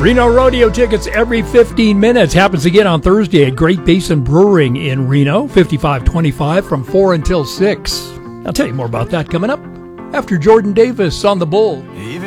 Reno Rodeo tickets every 15 minutes. Happens again on Thursday at Great Basin Brewing in Reno, 5525 from 4 until 6. I'll tell you more about that coming up after Jordan Davis on the Bull.